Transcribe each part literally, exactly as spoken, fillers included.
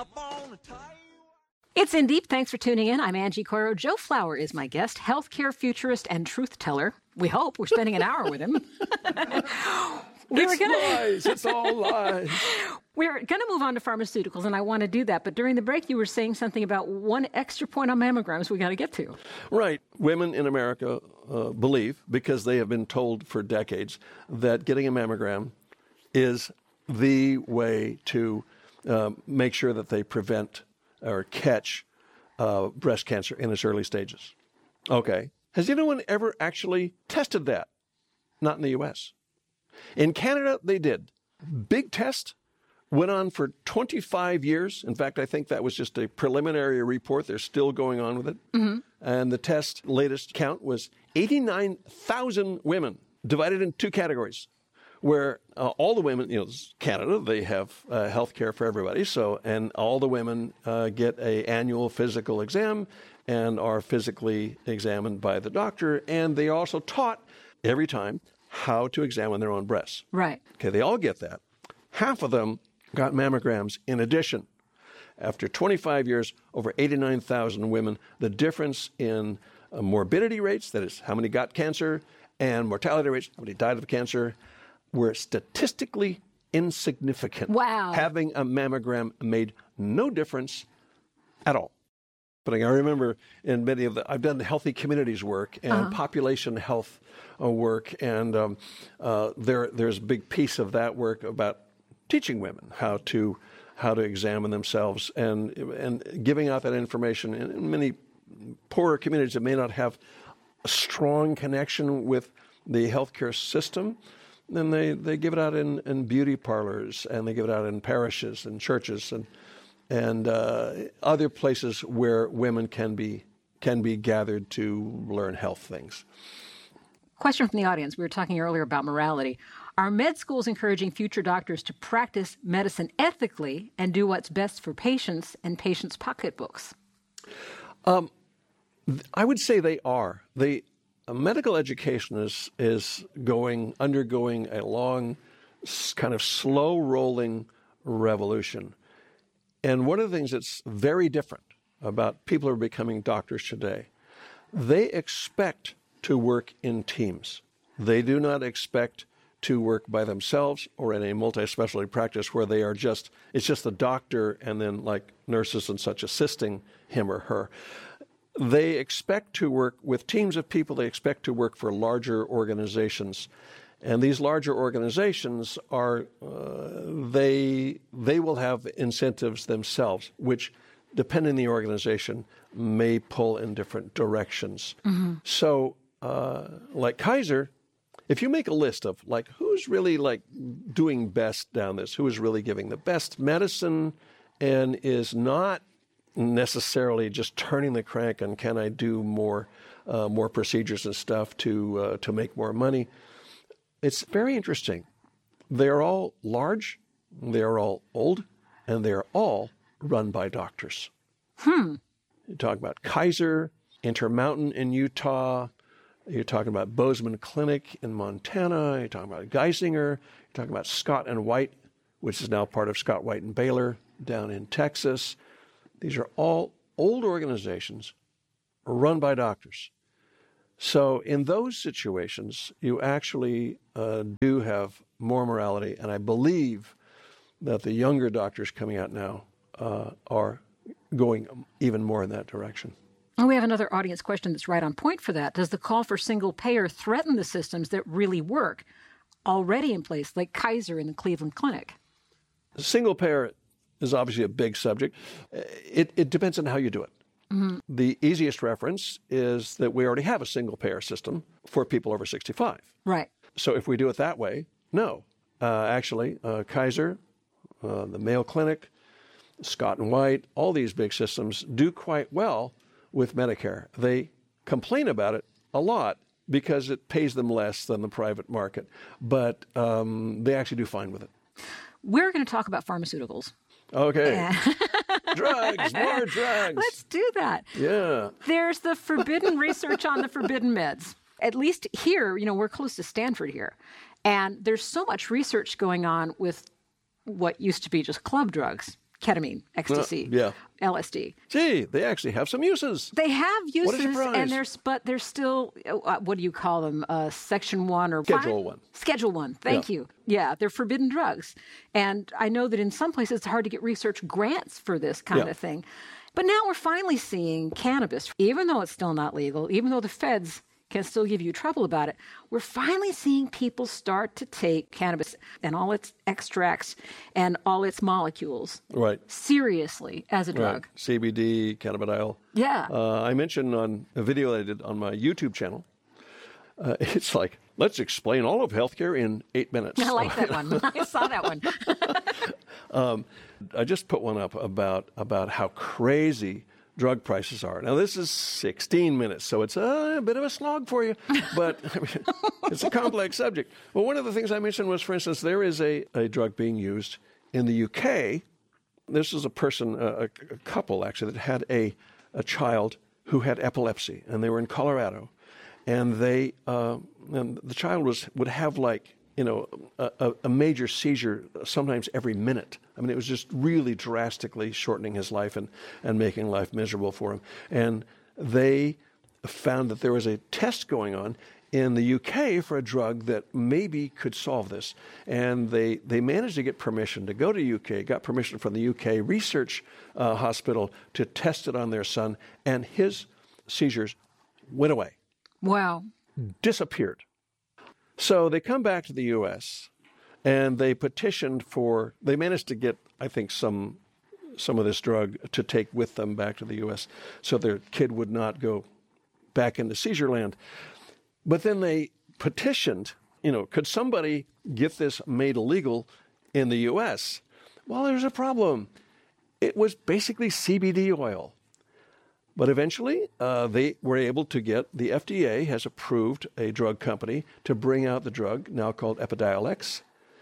It's In Deep. Thanks for tuning in. I'm Angie Coiro. Joe Flower is my guest, healthcare futurist and truth teller. We hope we're spending an hour with him. we it's gonna... lies. It's all lies. We're going to move on to pharmaceuticals, and I want to do that. But during the break, you were saying something about one extra point on mammograms we got to get to. Right. Women in America uh, believe, because they have been told for decades, that getting a mammogram is the way to uh, make sure that they prevent or catch uh, breast cancer in its early stages. Okay. Has anyone ever actually tested that? Not in the U S. In Canada, they did. Big test. Went on for twenty-five years. In fact, I think that was just a preliminary report. They're still going on with it. Mm-hmm. And the test latest count was eighty-nine thousand women divided in two categories, where uh, all the women, you know, Canada, they have uh, health care for everybody. So, and all the women uh, get a annual physical exam and are physically examined by the doctor. And they are also taught every time how to examine their own breasts. Right. Okay, they all get that. Half of them got mammograms in addition. After twenty-five years, over eighty-nine thousand women, the difference in uh, morbidity rates, that is how many got cancer, and mortality rates, how many died of cancer, were statistically insignificant. Wow. Having a mammogram made no difference at all. But I remember in many of the, I've done healthy communities work and uh-huh. population health uh, work, and um, uh, there there's a big piece of that work about teaching women how to how to examine themselves and and giving out that information. In, in many poorer communities that may not have a strong connection with the healthcare system, then they, they give it out in, in beauty parlors, and they give it out in parishes and churches and and uh, other places where women can be can be gathered to learn health things. Question from the audience. We were talking earlier about morality. Are med schools encouraging future doctors to practice medicine ethically and do what's best for patients and patients' pocketbooks? Um, I would say they are. The uh, medical education is is going undergoing a long, kind of slow-rolling revolution. And one of the things that's very different about people who are becoming doctors today, they expect to work in teams. They do not expect to work by themselves or in a multi-specialty practice where they are just, it's just the doctor and then like nurses and such assisting him or her. They expect to work with teams of people. They expect to work for larger organizations. And these larger organizations are, uh, they, they will have incentives themselves, which, depending on the organization, may pull in different directions. Mm-hmm. So, uh, like Kaiser, if you make a list of like who's really like doing best down this, who is really giving the best medicine and is not necessarily just turning the crank on can I do more uh, more procedures and stuff to uh, to make more money, it's very interesting. They are all large, they are all old, and they are all run by doctors. Hmm. You talk about Kaiser, Intermountain in Utah. You're talking about Bozeman Clinic in Montana. You're talking about Geisinger. You're talking about Scott and White, which is now part of Scott White and Baylor down in Texas. These are all old organizations run by doctors. So in those situations, you actually uh, do have more morality. And I believe that the younger doctors coming out now uh, are going even more in that direction. And we have another audience question that's right on point for that. Does the call for single payer threaten the systems that really work already in place, like Kaiser in the Cleveland Clinic? Single payer is obviously a big subject. It, it depends on how you do it. Mm-hmm. The easiest reference is that we already have a single payer system for people over sixty-five. Right. So if we do it that way, no. Uh, actually, uh, Kaiser, uh, the Mayo Clinic, Scott and White, all these big systems do quite well with Medicare. They complain about it a lot because it pays them less than the private market, but um, they actually do fine with it. We're going to talk about pharmaceuticals. Okay. Yeah. Drugs, more drugs. Let's do that. Yeah. There's the forbidden research on the forbidden meds. At least here, you know, we're close to Stanford here. And there's so much research going on with what used to be just club drugs. ketamine, ecstasy, Uh, yeah. L S D. Gee, they actually have some uses. They have What a uses, surprise. and there's but there's still uh, what do you call them? Uh, Section one or Schedule five? one. Schedule one. Thank Yeah. you. Yeah, they're forbidden drugs, and I know that in some places it's hard to get research grants for this kind Yeah. of thing. But now we're finally seeing cannabis, even though it's still not legal, even though the feds can still give you trouble about it. We're finally seeing people start to take cannabis and all its extracts and all its molecules Right. seriously as a drug. Right. C B D, cannabidiol. Yeah. Uh, I mentioned on a video that I did on my YouTube channel, uh, it's like, let's explain all of healthcare in eight minutes. I like that one. I saw that one. um, I just put one up about about how crazy drug prices are. Now, this is sixteen minutes, so it's a, a bit of a slog for you, but I mean, it's a complex subject. Well, one of the things I mentioned was, for instance, there is a, a drug being used in the U K. This is a person, a, a couple actually, that had a, a child who had epilepsy, and they were in Colorado, and they uh, and the child was would have like you know a, a major seizure sometimes every minute. I mean, it was just really drastically shortening his life and, and making life miserable for him. And they found that there was a test going on in the U K for a drug that maybe could solve this. And they, they managed to get permission to go to U K, got permission from the U K research uh, hospital to test it on their son, and his seizures went away. Wow. Disappeared. So they come back to the U S, and they petitioned for, they managed to get, I think, some some of this drug to take with them back to the U S so their kid would not go back into seizure land. But then they petitioned, you know, could somebody get this made illegal in the U S? Well, there's a problem. It was basically C B D oil. But eventually, uh, they were able to get, the F D A has approved a drug company to bring out the drug, now called Epidiolex.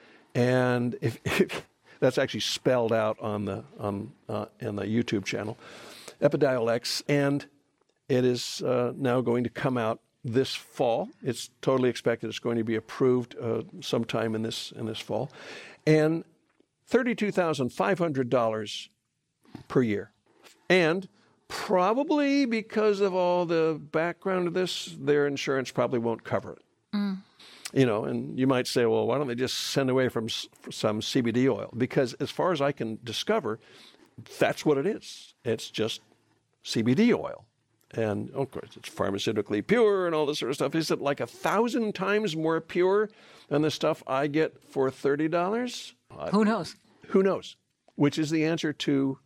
And if, if that's actually spelled out on the on uh, in the YouTube channel, Epidiolex, and it is uh, now going to come out this fall. It's totally expected it's going to be approved uh, sometime in this in this fall, and thirty-two thousand five hundred dollars per year, and probably because of all the background of this, their insurance probably won't cover it. Mm. You know, and you might say, well, why don't they just send away from some C B D oil? Because as far as I can discover, that's what it is. It's just C B D oil. And, of course, it's pharmaceutically pure and all this sort of stuff. Is it like a thousand times more pure than the stuff I get for thirty dollars? Who knows? Who knows? Which is the answer to...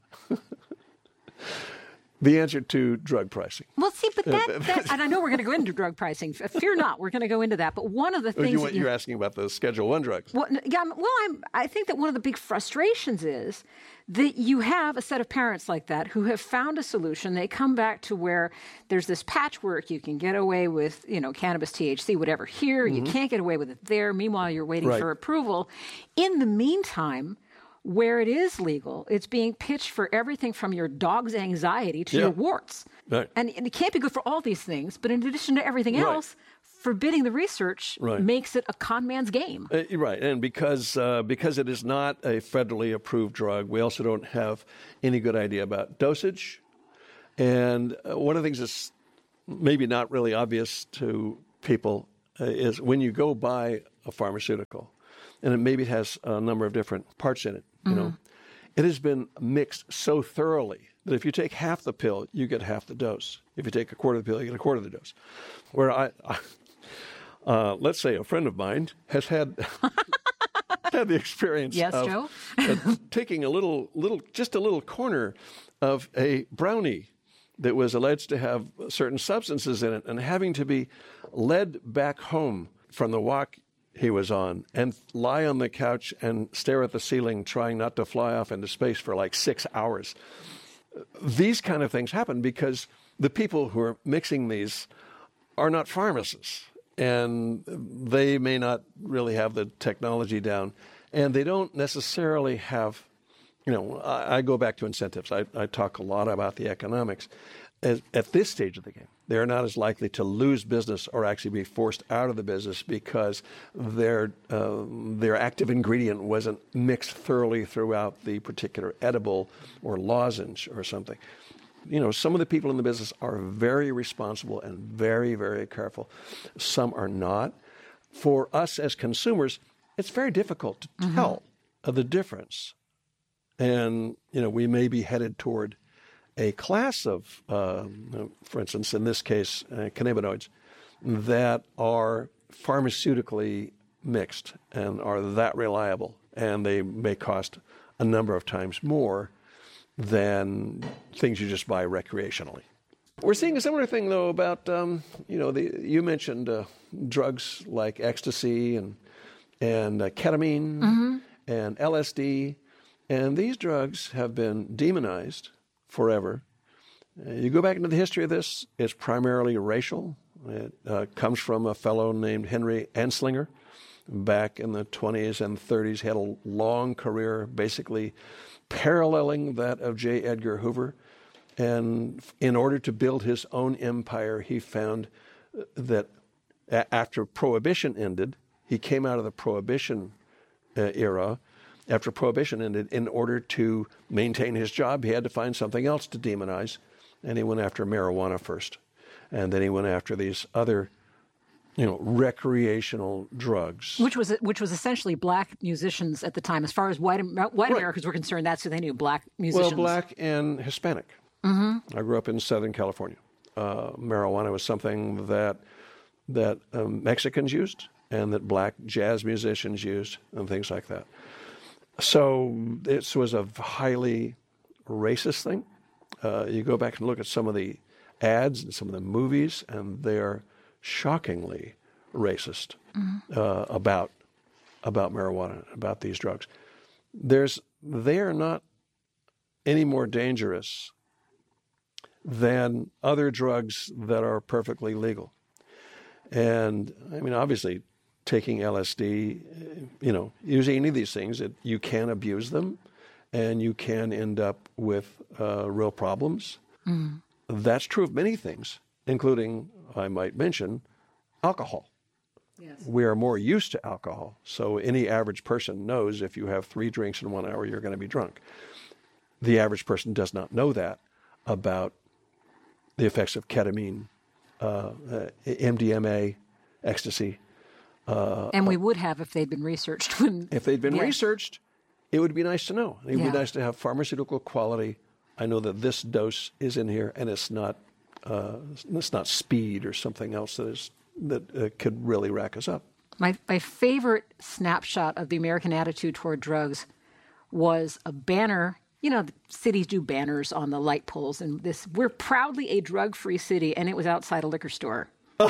The answer to drug pricing. Well, see, but that, that and I know we're going to go into drug pricing. Fear not, we're going to go into that. But one of the things you, that you, you're asking about the Schedule One drugs. Well, yeah, well, I'm, I think that one of the big frustrations is that you have a set of parents like that who have found a solution. They come back to where there's this patchwork. You can get away with, you know, cannabis, T H C, whatever here. Mm-hmm. You can't get away with it there. Meanwhile, you're waiting right. for approval. In the meantime, where it is legal, it's being pitched for everything from your dog's anxiety to yeah. your warts. Right. And, and it can't be good for all these things. But in addition to everything right. else, forbidding the research right. makes it a con man's game. Uh, right. And because uh, because it is not a federally approved drug, we also don't have any good idea about dosage. And uh, one of the things that's maybe not really obvious to people uh, is when you go buy a pharmaceutical, and it maybe it has a number of different parts in it, you mm-hmm. know, it has been mixed so thoroughly that if you take half the pill, you get half the dose. If you take a quarter of the pill, you get a quarter of the dose. Where I, I uh, let's say a friend of mine has had had the experience yes, of Joe? uh, taking a little, little, just a little corner of a brownie that was alleged to have certain substances in it, and having to be led back home from the walk he was on and lie on the couch and stare at the ceiling, trying not to fly off into space for like six hours. These kind of things happen because the people who are mixing these are not pharmacists, and they may not really have the technology down, and they don't necessarily have you know, I, I go back to incentives. I, I talk a lot about the economics. As, at this stage of the game, they're not as likely to lose business or actually be forced out of the business because their uh, their active ingredient wasn't mixed thoroughly throughout the particular edible or lozenge or something. You know, some of the people in the business are very responsible and very, very careful. Some are not. For us as consumers, it's very difficult to mm-hmm. tell the difference. And, you know, we may be headed toward a class of, uh, for instance, in this case, uh, cannabinoids that are pharmaceutically mixed and are that reliable, and they may cost a number of times more than things you just buy recreationally. We're seeing a similar thing, though, about, um, you know, the, you mentioned uh, drugs like ecstasy and, and uh, ketamine mm-hmm. and L S D, and these drugs have been demonized forever. Uh, you go back into the history of this, it's primarily racial. It uh, comes from a fellow named Henry Anslinger. Back in the twenties and thirties, he had a long career basically paralleling that of J. Edgar Hoover. And in order to build his own empire, he found that a- after Prohibition ended, he came out of the Prohibition uh, era. After Prohibition ended, in order to maintain his job, he had to find something else to demonize. And he went after marijuana first. And then he went after these other, you know, recreational drugs. Which was which was essentially black musicians at the time. As far as white, white right. Americans were concerned, that's who they knew, black musicians. Well, black and Hispanic. Mm-hmm. I grew up in Southern California. Uh, marijuana was something that, that um, Mexicans used and that black jazz musicians used and things like that. So this was a highly racist thing. Uh, you go back and look at some of the ads and some of the movies, and they're shockingly racist mm-hmm. uh, about about marijuana, about these drugs. There's they are not any more dangerous than other drugs that are perfectly legal. And I mean, obviously, taking L S D, you know, using any of these things, it, you can abuse them, and you can end up with uh, real problems. Mm. That's true of many things, including, I might mention, alcohol. Yes. We are more used to alcohol, so any average person knows if you have three drinks in one hour, you're going to be drunk. The average person does not know that about the effects of ketamine, uh, uh, M D M A, ecstasy. Uh, and we would have if they'd been researched. When, if they'd been yeah. researched, it would be nice to know. It would yeah. be nice to have pharmaceutical quality. I know that this dose is in here, and it's not uh, it's not speed or something else that is that uh, could really rack us up. My my favorite snapshot of the American attitude toward drugs was a banner. You know, the cities do banners on the light poles, and this, we're proudly a drug-free city, and it was outside a liquor store.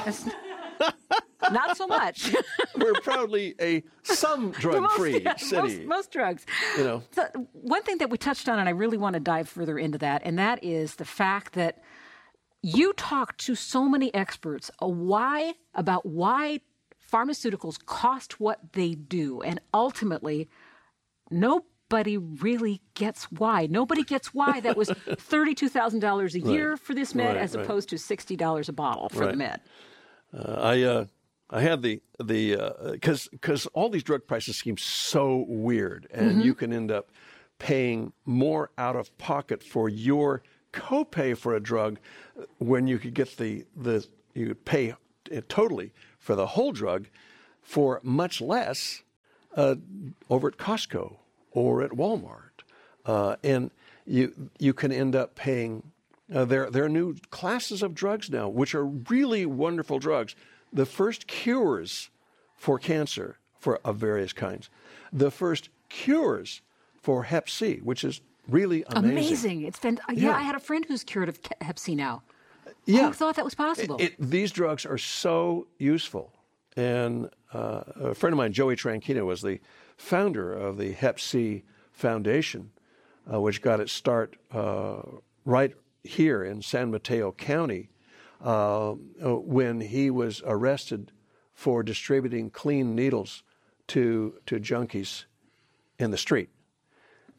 Not so much. We're proudly a some drug-free most, yeah, city. Most, most drugs. You know. So one thing that we touched on, and I really want to dive further into that, and that is the fact that you talk to so many experts a why about why pharmaceuticals cost what they do, and ultimately, nobody really gets why. Nobody gets why that was thirty-two thousand dollars a year right. for this med, right, as right. opposed to sixty dollars a bottle for right. the med. Uh, I uh, I had the the because uh, because all these drug prices seem so weird, and mm-hmm. you can end up paying more out of pocket for your copay for a drug when you could get the the you could pay totally for the whole drug for much less uh, over at Costco or at Walmart, uh, and you you can end up paying. Uh, there, there are new classes of drugs now, which are really wonderful drugs. The first cures for cancer for of various kinds. The first cures for Hep C, which is really amazing. Amazing. It's been, yeah, yeah, I had a friend who's cured of Hep C now. Yeah. Who thought that was possible? It, it, these drugs are so useful. And uh, a friend of mine, Joey Tranquino, was the founder of the Hep C Foundation, uh, which got its start uh, right here in San Mateo County uh, when he was arrested for distributing clean needles to to junkies in the street.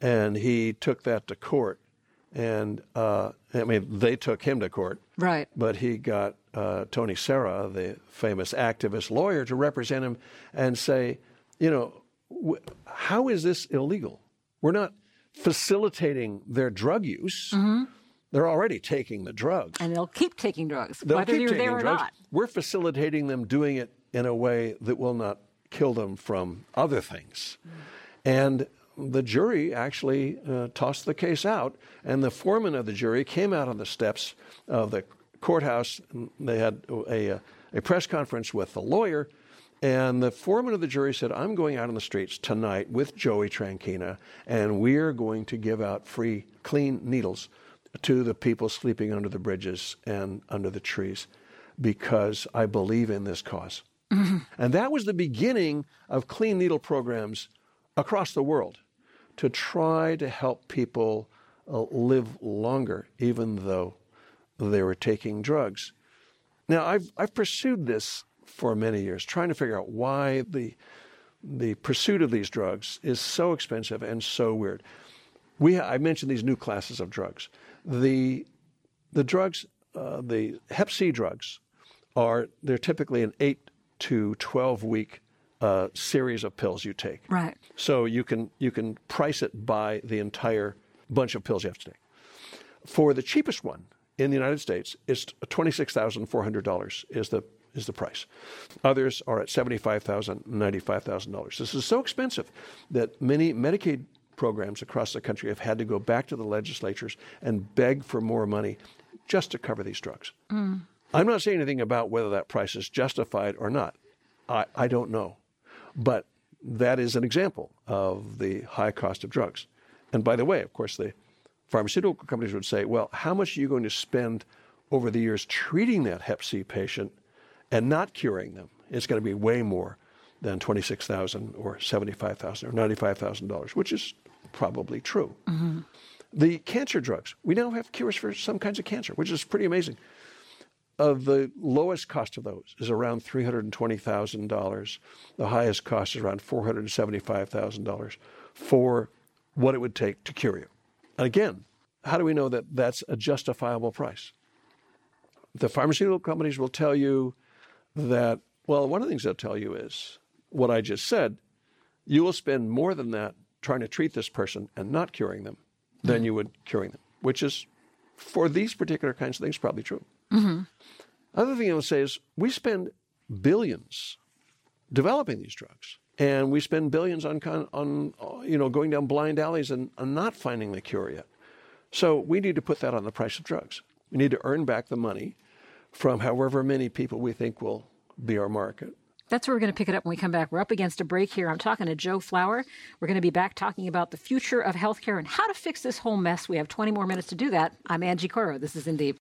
and he took that to court. And, uh, I mean, they took him to court. Right. But he got uh, Tony Serra, the famous activist lawyer, to represent him and say, you know, w- how is this illegal? We're not facilitating their drug use. Mm-hmm. They're already taking the drugs. And they'll keep taking drugs, They'll whether keep you're taking there or drugs. not. We're facilitating them doing it in a way that will not kill them from other things. Mm. And the jury actually uh, tossed the case out, and the foreman of the jury came out on the steps of the courthouse. And they had a, a press conference with the lawyer, and the foreman of the jury said, I'm going out on the streets tonight with Joey Tranchina, and we're going to give out free, clean needles to the people sleeping under the bridges and under the trees because I believe in this cause. Mm-hmm. And that was the beginning of clean needle programs across the world to try to help people uh, live longer, even though they were taking drugs. Now, I've I've pursued this for many years, trying to figure out why the the pursuit of these drugs is so expensive and so weird. We I mentioned these new classes of drugs. The the drugs, uh, the Hep C drugs, are they're typically an eight to twelve week Uh, series of pills you take. Right. So you can you can price it by the entire bunch of pills you have to take. For the cheapest one in the United States, it's twenty-six thousand four hundred dollars is the is the price. Others are at seventy-five thousand dollars, ninety-five thousand dollars. This is so expensive that many Medicaid programs across the country have had to go back to the legislatures and beg for more money just to cover these drugs. Mm. I'm not saying anything about whether that price is justified or not. I, I don't know. But that is an example of the high cost of drugs. And by the way, of course, the pharmaceutical companies would say, well, how much are you going to spend over the years treating that Hep C patient and not curing them? It's going to be way more than twenty-six thousand dollars or seventy-five thousand dollars or ninety-five thousand dollars, which is probably true. Mm-hmm. The cancer drugs, we now have cures for some kinds of cancer, which is pretty amazing. Uh, the lowest cost of those is around three hundred twenty thousand dollars. The highest cost is around four hundred seventy-five thousand dollars for what it would take to cure you. And again, how do we know that that's a justifiable price? The pharmaceutical companies will tell you that, well, one of the things they'll tell you is what I just said. You will spend more than that trying to treat this person and not curing them than mm-hmm. you would curing them, which is, for these particular kinds of things, probably true. Mm-hmm. Other thing I would say is we spend billions developing these drugs, and we spend billions on, on you know, going down blind alleys and, and not finding the cure yet. So we need to put that on the price of drugs. We need to earn back the money from however many people we think will be our market. That's where we're going to pick it up when we come back. We're up against a break here. I'm talking to Joe Flower. We're going to be back talking about the future of healthcare and how to fix this whole mess. We have twenty more minutes to do that. I'm Angie Coro. This is In Deep.